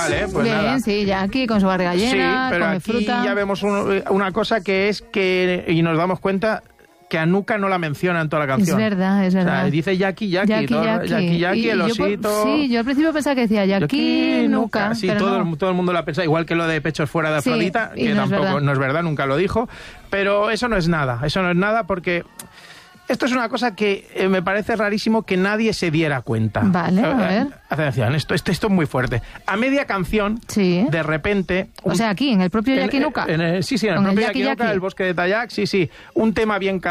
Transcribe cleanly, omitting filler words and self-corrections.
Vale, pues bien, nada. sí, Jackie con su barriga llena, sí, pero come aquí fruta. ya vemos una cosa que es que, y nos damos cuenta que a Nuka no la menciona en toda la canción. Es verdad, es verdad. O sea, dice Jackie, Jackie, el yo osito... sí, yo al principio pensaba que decía Jackie, Nuka. Sí, pero todo el mundo lo ha pensado, igual que lo de Pechos fuera de Afrodita, y que no tampoco no es verdad, nunca lo dijo. Pero eso no es nada porque... Esto es una cosa que me parece rarísimo que nadie se diera cuenta. Vale, a ver. Atención, esto es muy fuerte. A media canción, de repente... O sea, aquí, en el propio Jackie Nuka. Sí, en el propio Jackie Nuka, el bosque de Tayac, sí. Un tema bien